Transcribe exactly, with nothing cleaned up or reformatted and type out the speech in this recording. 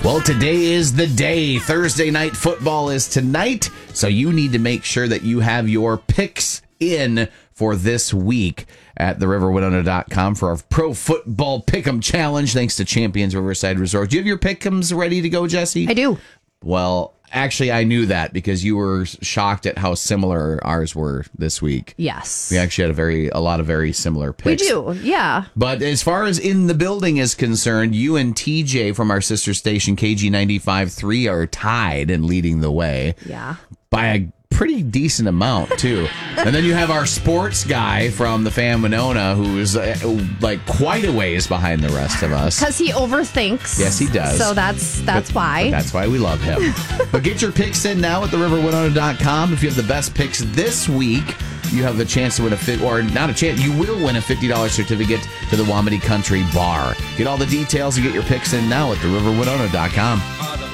Well, today is the day. Thursday night football is tonight, so you need to make sure that you have your picks in for this week at the river winona dot com for our Pro Football Pick'em Challenge, thanks to Champions Riverside Resort. Do you have your pick'ems ready to go, Jesse? I do. Well, actually, I knew that because you were shocked at how similar ours were this week. Yes. We actually had a very a lot of very similar picks. We do, yeah. But as far as in the building is concerned, you and T J from our sister station, K G ninety-five point three, are tied and leading the way. Yeah. By a pretty decent amount, too. And then you have our sports guy from the Fan Winona, who's uh, like quite a ways behind the rest of us. Because he overthinks. Yes, he does. So that's that's But- why. but that's why we love him. But get your picks in now at the river winona dot com. If you have the best picks this week, you have the chance to win a fit, or not a chance, you will win a fifty dollars certificate to the Wamedy Country Bar. Get all the details and get your picks in now at the river winona dot com.